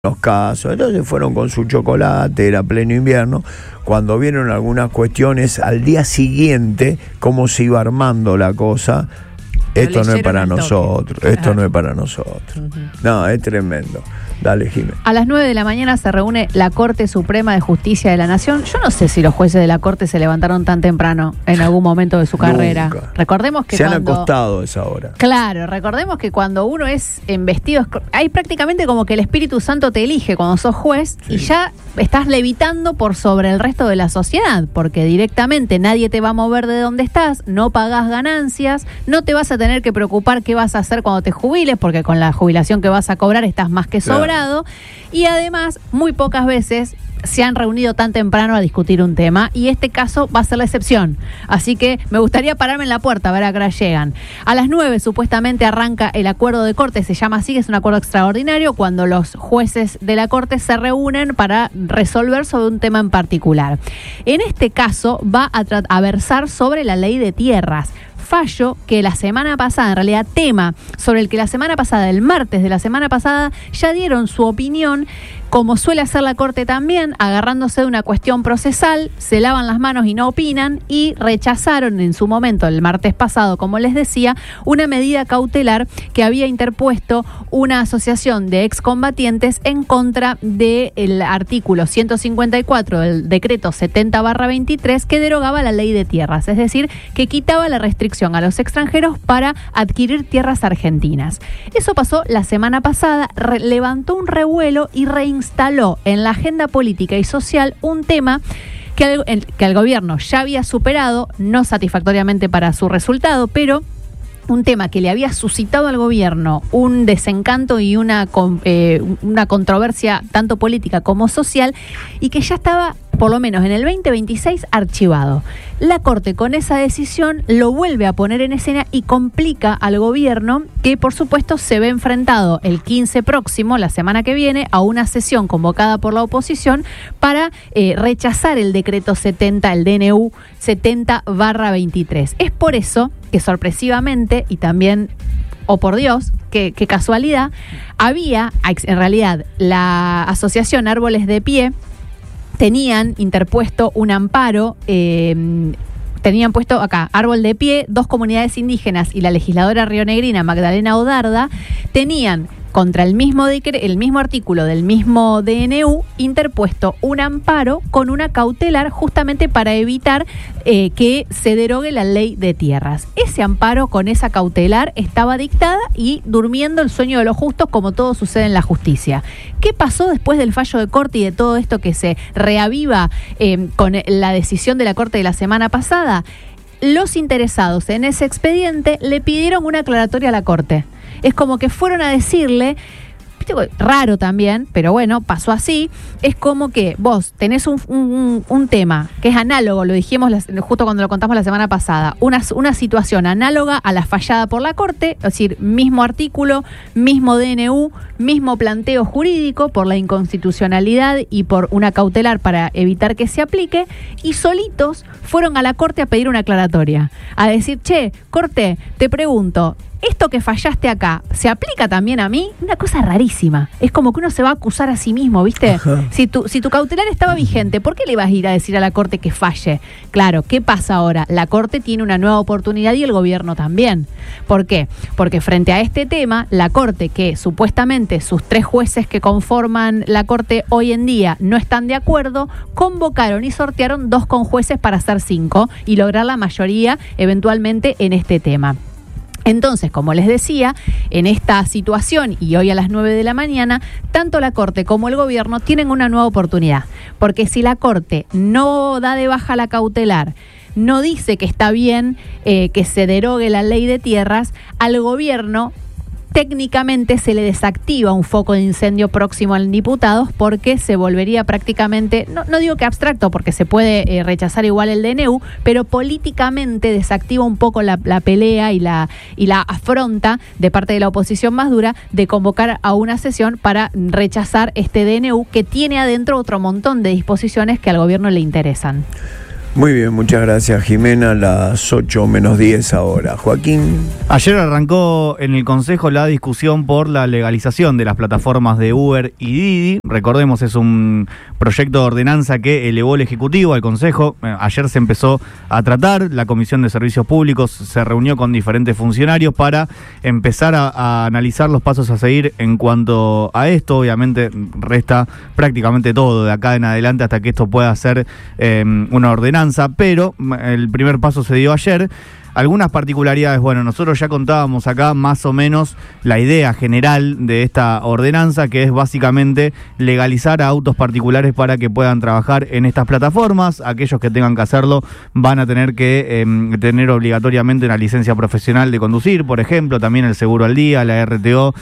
los casos, entonces fueron con su chocolate, era pleno invierno. Cuando vieron algunas cuestiones al día siguiente, cómo se iba armando la cosa, esto no es para nosotros, esto no es para nosotros. No, es tremendo. Dale, Jiménez. A las 9 de la mañana se reúne la Corte Suprema de Justicia de la Nación. Yo no sé si los jueces de la Corte se levantaron tan temprano en algún momento de su carrera. Recordemos que se han acostado a esa hora. Claro, recordemos que cuando uno es investido, hay prácticamente como que el Espíritu Santo te elige cuando sos juez, sí, y ya estás levitando por sobre el resto de la sociedad, porque directamente nadie te va a mover de donde estás, no pagás ganancias, no te vas a tener que preocupar qué vas a hacer cuando te jubiles, porque con la jubilación que vas a cobrar estás más que sobrado. Y además, muy pocas veces se han reunido tan temprano a discutir un tema, y este caso va a ser la excepción. Así que me gustaría pararme en la puerta a ver a qué hora llegan. A las 9 supuestamente arranca el acuerdo de corte, se llama así, es un acuerdo extraordinario cuando los jueces de la corte se reúnen para resolver sobre un tema en particular. En este caso va a versar sobre la ley de tierras. Fallo que la semana pasada, en realidad tema sobre el que la semana pasada, el martes de la semana pasada, ya dieron su opinión, como suele hacer la Corte también, agarrándose de una cuestión procesal, se lavan las manos y no opinan, y rechazaron en su momento, el martes pasado, como les decía, una medida cautelar que había interpuesto una asociación de excombatientes en contra del artículo 154 del decreto 70/23 que derogaba la ley de tierras, es decir, que quitaba la restricción a los extranjeros para adquirir tierras argentinas. Eso pasó la semana pasada, levantó un revuelo y reinstaló en la agenda política y social un tema que el gobierno ya había superado, no satisfactoriamente para su resultado, pero un tema que le había suscitado al gobierno un desencanto y una controversia tanto política como social, y que ya estaba, por lo menos en el 2026, archivado. La Corte con esa decisión lo vuelve a poner en escena y complica al gobierno, que por supuesto se ve enfrentado el 15 próximo, la semana que viene, a una sesión convocada por la oposición para rechazar el decreto 70, el DNU 70/23. Es por eso que sorpresivamente, y también, oh por Dios, qué casualidad, había, en realidad, la asociación Árboles de Pie tenían interpuesto un amparo, tenían puesto acá, Árbol de Pie, 2 comunidades indígenas y la legisladora rionegrina Magdalena Odarda, tenían contra el mismo artículo del mismo DNU interpuesto un amparo con una cautelar justamente para evitar que se derogue la ley de tierras. Ese amparo con esa cautelar estaba dictada y durmiendo el sueño de los justos, como todo sucede en la justicia. ¿Qué pasó después del fallo de corte y de todo esto que se reaviva con la decisión de la Corte de la semana pasada? Los interesados en ese expediente le pidieron una aclaratoria a la Corte. Es como que fueron a decirle, raro también, pero bueno, pasó así, es como que vos tenés un tema que es análogo, lo dijimos justo cuando lo contamos la semana pasada, una situación análoga a la fallada por la Corte, es decir, mismo artículo, mismo DNU, mismo planteo jurídico por la inconstitucionalidad y por una cautelar para evitar que se aplique, y solitos fueron a la Corte a pedir una aclaratoria, a decir, che, Corte, te pregunto, ¿esto que fallaste acá se aplica también a mí? Una cosa rarísima. Es como que uno se va a acusar a sí mismo, ¿viste? Si tu cautelar estaba vigente, ¿por qué le vas a ir a decir a la Corte que falle? Claro, ¿qué pasa ahora? La Corte tiene una nueva oportunidad y el gobierno también. ¿Por qué? Porque frente a este tema, la Corte, que supuestamente sus 3 jueces que conforman la Corte hoy en día no están de acuerdo, convocaron y sortearon 2 conjueces para hacer 5 y lograr la mayoría eventualmente en este tema. Entonces, como les decía, en esta situación y hoy a las 9 de la mañana, tanto la Corte como el gobierno tienen una nueva oportunidad. Porque si la Corte no da de baja la cautelar, no dice que está bien que se derogue la ley de tierras, al gobierno técnicamente se le desactiva un foco de incendio próximo al diputados, porque se volvería prácticamente, no digo que abstracto, porque se puede rechazar igual el DNU, pero políticamente desactiva un poco la pelea y la afronta de parte de la oposición más dura de convocar a una sesión para rechazar este DNU que tiene adentro otro montón de disposiciones que al gobierno le interesan. Muy bien, muchas gracias, Jimena. Las 8:10 ahora. Joaquín. Ayer arrancó en el Consejo la discusión por la legalización de las plataformas de Uber y Didi. Recordemos, es un proyecto de ordenanza que elevó el Ejecutivo al Consejo. Ayer se empezó a tratar. La Comisión de Servicios Públicos se reunió con diferentes funcionarios para empezar a analizar los pasos a seguir en cuanto a esto. Obviamente resta prácticamente todo de acá en adelante hasta que esto pueda ser una ordenanza. Pero el primer paso se dio ayer. Algunas particularidades, bueno, nosotros ya contábamos acá más o menos la idea general de esta ordenanza, que es básicamente legalizar a autos particulares para que puedan trabajar en estas plataformas. Aquellos que tengan que hacerlo van a tener que tener obligatoriamente una licencia profesional de conducir, por ejemplo, también el seguro al día, la RTO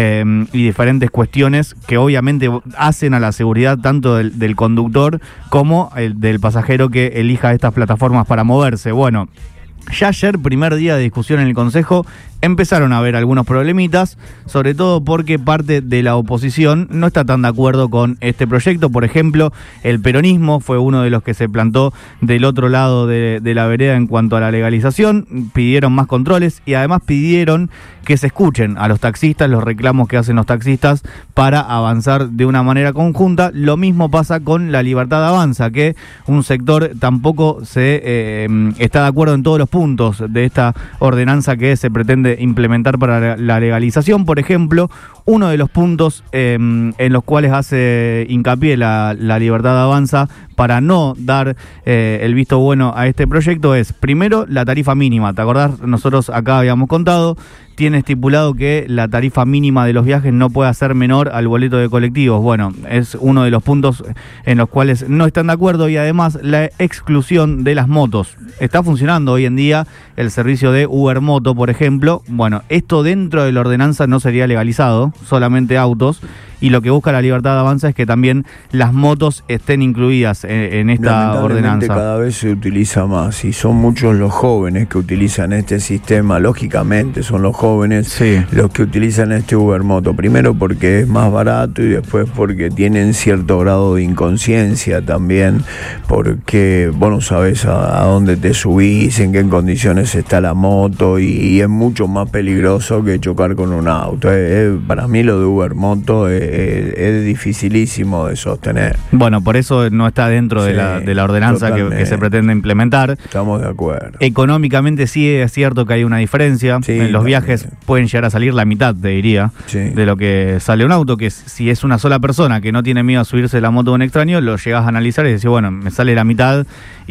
y diferentes cuestiones que obviamente hacen a la seguridad tanto del conductor como del pasajero que elija estas plataformas para moverse. Bueno, ya ayer, primer día de discusión en el Consejo, empezaron a haber algunos problemitas, sobre todo porque parte de la oposición no está tan de acuerdo con este proyecto. Por ejemplo, el peronismo fue uno de los que se plantó del otro lado de la vereda en cuanto a la legalización. Pidieron más controles y además pidieron que se escuchen a los taxistas, los reclamos que hacen los taxistas para avanzar de una manera conjunta. Lo mismo pasa con La Libertad Avanza, que un sector tampoco se está de acuerdo en todos los puntos de esta ordenanza que se pretende implementar para la legalización. Por ejemplo, uno de los puntos en los cuales hace hincapié la Libertad Avanza para no dar el visto bueno a este proyecto es, primero, la tarifa mínima. ¿Te acordás? Nosotros acá habíamos contado, tiene estipulado que la tarifa mínima de los viajes no pueda ser menor al boleto de colectivos. Bueno, es uno de los puntos en los cuales no están de acuerdo, y además la exclusión de las motos. Está funcionando hoy en día el servicio de Uber Moto, por ejemplo. Bueno, esto dentro de la ordenanza no sería legalizado, solamente autos. Y lo que busca La Libertad Avanza es que también las motos estén incluidas en esta ordenanza. Cada vez se utiliza más y son muchos los jóvenes que utilizan este sistema. Lógicamente son los jóvenes los que utilizan este Uber Moto. Primero porque es más barato y después porque tienen cierto grado de inconsciencia también, porque vos no sabés a dónde te subís, en qué condiciones está la moto, y es mucho más peligroso que chocar con un auto. Para mí lo de Uber Moto es dificilísimo de sostener. Bueno, por eso no está dentro de la ordenanza que se pretende implementar. Estamos de acuerdo. Económicamente sí es cierto que hay una diferencia. En los viajes pueden llegar a salir la mitad, te diría, de lo que sale un auto, que si es una sola persona que no tiene miedo a subirse la moto de un extraño, lo llegas a analizar y decís, bueno, me sale la mitad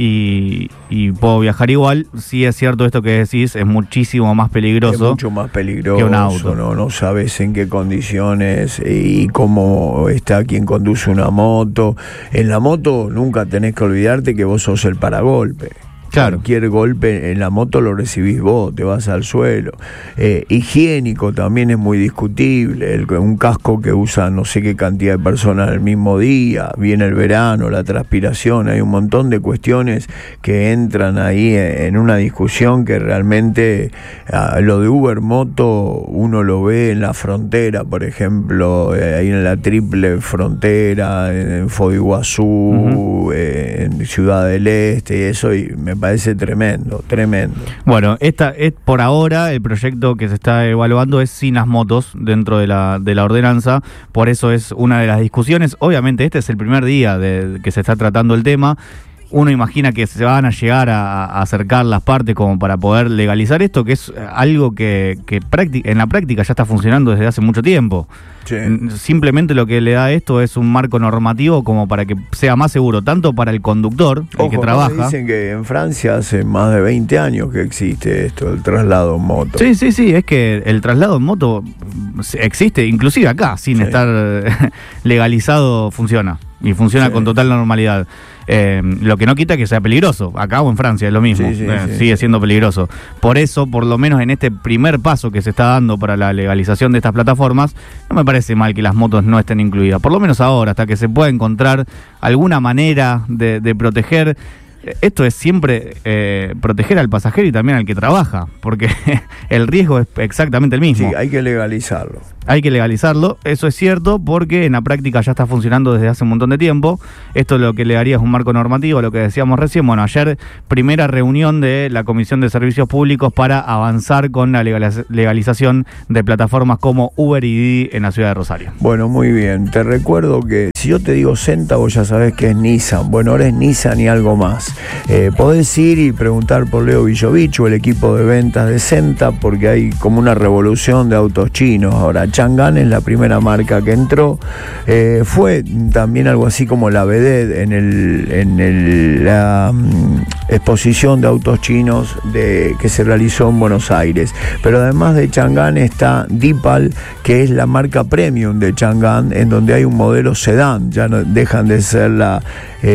y puedo viajar igual. Sí es cierto esto que decís, es muchísimo más peligroso. Es mucho más peligroso que un auto. No sabes en qué condiciones y cómo está quien conduce una moto. En la moto nunca tenés que olvidarte que vos sos el paragolpe. Claro. Cualquier golpe en la moto lo recibís vos, te vas al suelo. Higiénico también es muy discutible. Un casco que usa no sé qué cantidad de personas el mismo día, viene el verano, la transpiración, hay un montón de cuestiones que entran ahí en una discusión que realmente lo de Uber Moto uno lo ve en la frontera, por ejemplo, ahí en la triple frontera, en Foz de Iguazú, en Ciudad del Este y eso, y me parece tremendo. Bueno, esta es por ahora el proyecto que se está evaluando es sin las motos dentro de la ordenanza, por eso es una de las discusiones. Obviamente este es el primer día que se está tratando el tema. Uno imagina que se van a llegar a acercar las partes como para poder legalizar esto, que es algo que en la práctica ya está funcionando desde hace mucho tiempo. Sí. Simplemente lo que le da esto es un marco normativo como para que sea más seguro, tanto para el conductor, el que trabaja. Dicen que en Francia hace más de 20 años que existe esto, el traslado en moto. Sí, es que el traslado en moto existe, inclusive acá, sin estar legalizado, funciona. Y funciona con total normalidad. Lo que no quita que sea peligroso. Acá o en Francia es lo mismo. Sigue siendo peligroso. Por eso, por lo menos en este primer paso que se está dando para la legalización de estas plataformas, no me parece mal que las motos no estén incluidas. Por lo menos ahora, hasta que se pueda encontrar alguna manera de proteger esto es siempre proteger al pasajero y también al que trabaja, porque el riesgo es exactamente el mismo. Sí, hay que legalizarlo. Hay que legalizarlo, eso es cierto, porque en la práctica ya está funcionando desde hace un montón de tiempo. Esto lo que le daría es un marco normativo, lo que decíamos recién. Bueno, ayer primera reunión de la Comisión de Servicios Públicos para avanzar con la legalización de plataformas como Uber y Didi en la ciudad de Rosario. Bueno, muy bien. Te recuerdo que si yo te digo Senta, vos ya sabés que es Nissan. Bueno, ahora es Nissan y algo más. Podés ir y preguntar por Leo Villovich o el equipo de ventas de Senta, porque hay como una revolución de autos chinos. Ahora, Chang'an es la primera marca que entró. Fue también algo así como la vedette en la exposición de autos chinos que se realizó en Buenos Aires. Pero además de Chang'an está Deepal, que es la marca premium de Chang'an, en donde hay un modelo sedán. Ya no dejan de ser la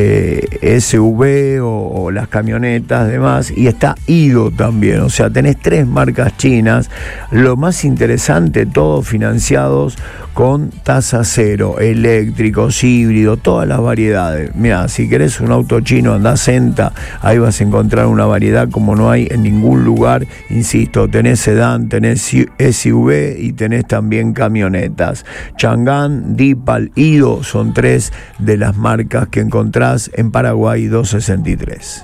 SUV o las camionetas, demás. Y está Ido también. O sea, tenés 3 marcas chinas. Lo más interesante, todo financiados con tasa cero, eléctricos, híbridos, todas las variedades. Mirá, si querés un auto chino, andá a Senta, ahí vas a encontrar una variedad como no hay en ningún lugar. Insisto, tenés sedán, tenés SUV y tenés también camionetas. Chang'an, Deepal, Ido son 3 de las marcas que encontrás en Paraguay 263.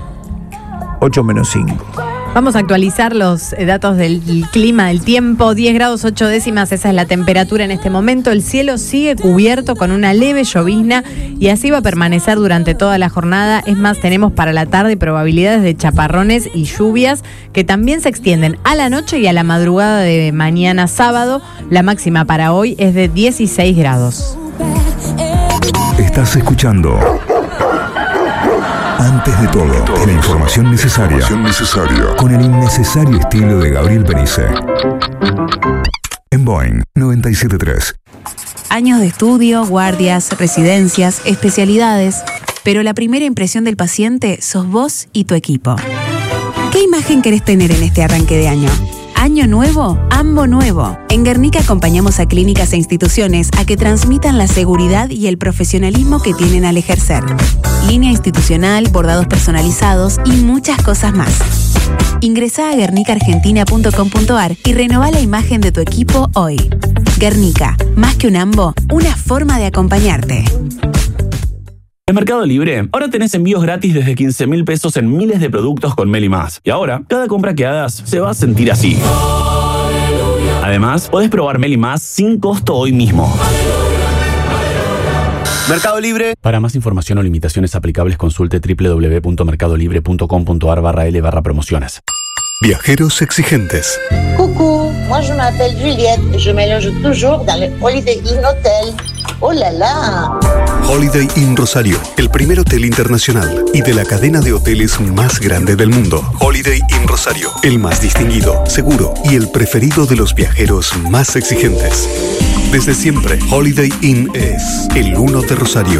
8-5. Vamos a actualizar los datos del clima, del tiempo. 10 grados 8 décimas, esa es la temperatura en este momento. El cielo sigue cubierto con una leve llovizna y así va a permanecer durante toda la jornada. Es más, tenemos para la tarde probabilidades de chaparrones y lluvias que también se extienden a la noche y a la madrugada de mañana sábado. La máxima para hoy es de 16 grados. Estás escuchando Antes de todo, la información necesaria. Con el innecesario estilo de Gabriel Benice. En Boeing 97.3. Años de estudio, guardias, residencias, especialidades. Pero la primera impresión del paciente sos vos y tu equipo. ¿Qué imagen querés tener en este arranque de año? Año nuevo, AMBO nuevo. En Guernica acompañamos a clínicas e instituciones a que transmitan la seguridad y el profesionalismo que tienen al ejercer. Línea institucional, bordados personalizados y muchas cosas más. Ingresá a guernicaargentina.com.ar y renová la imagen de tu equipo hoy. Guernica, más que un AMBO, una forma de acompañarte. En Mercado Libre, ahora tenés envíos gratis desde 15.000 pesos en miles de productos con Meli+. Y ahora, cada compra que hagas se va a sentir así. Además, podés probar Meli+ sin costo hoy mismo. Mercado Libre. Para más información o limitaciones aplicables, consulte www.mercadolibre.com.ar/L/promociones. Viajeros exigentes. Coucou, moi je m'appelle Juliette et je mélange toujours dans le Holiday Inn Hotel. ¡Oh la la! Holiday Inn Rosario, el primer hotel internacional y de la cadena de hoteles más grande del mundo. Holiday Inn Rosario, el más distinguido, seguro y el preferido de los viajeros más exigentes. Desde siempre, Holiday Inn es el uno de Rosario.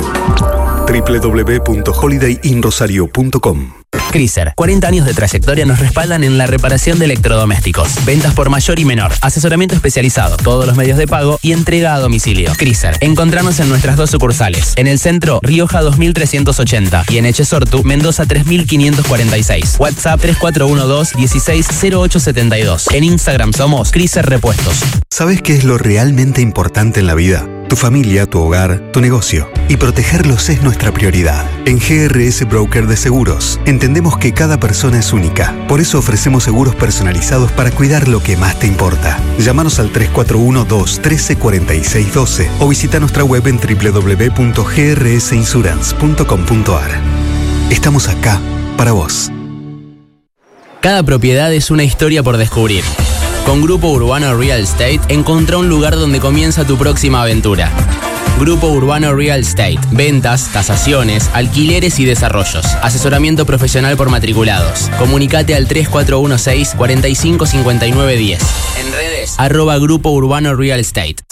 www.holidayinrosario.com. Chrysler, 40 años de trayectoria nos respaldan en la reparación de electrodomésticos. Ventas por mayor y menor, asesoramiento especializado, todos los medios de pago y entrega a domicilio. Chrysler, encontrarnos en nuestras 2 sucursales. En el centro, Rioja 2380 y en Echesortu, Mendoza 3546. WhatsApp 3412-160872. En Instagram somos Chrysler Repuestos. ¿Sabes qué es lo realmente importante en la vida? Tu familia, tu hogar, tu negocio. Y protegerlos es nuestra prioridad. En GRS Broker de Seguros, entendemos que cada persona es única. Por eso ofrecemos seguros personalizados para cuidar lo que más te importa. Llámanos al 341-213-4612 o visita nuestra web en www.grsinsurance.com.ar. Estamos acá para vos. Cada propiedad es una historia por descubrir. Con Grupo Urbano Real Estate, encontrá un lugar donde comienza tu próxima aventura. Grupo Urbano Real Estate. Ventas, tasaciones, alquileres y desarrollos. Asesoramiento profesional por matriculados. Comunicate al 3416-455910. En redes, @Grupo Urbano Real Estate.